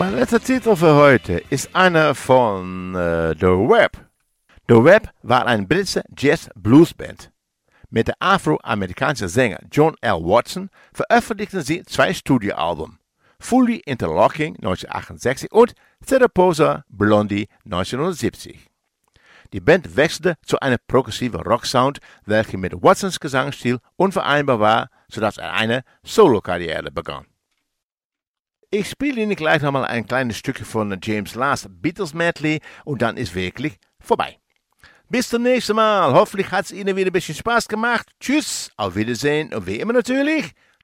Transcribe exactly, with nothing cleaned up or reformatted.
Mein letzter Titel für heute ist einer von äh, The Web. The Web war eine britische Jazz-Blues-Band. Mit der afro-amerikanischen Sänger John L. Watson veröffentlichten sie zwei Studioalben. Fully Interlocking neunzehnhundertachtundsechzig und Theraposa Blondie neunzehnhundertsiebzig. Die Band wechselte zu einem progressiven Rocksound, welcher mit Watsons Gesangsstil unvereinbar war, sodass er eine Solo-Karriere begann. Ich spiele Ihnen gleich nochmal ein kleines Stückchen von James Last Beatles Medley und dann ist wirklich vorbei. Bis zum nächsten Mal. Hoffentlich hat es Ihnen wieder ein bisschen Spaß gemacht. Tschüss, auf Wiedersehen und wie immer natürlich,